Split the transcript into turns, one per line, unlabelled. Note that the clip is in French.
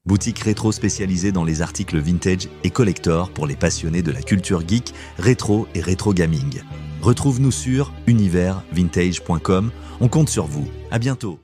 Boutique rétro spécialisée dans les articles vintage et collector pour les passionnés de la culture geek, rétro et rétro gaming. Retrouve-nous sur universvintage.com. On compte sur vous. À bientôt.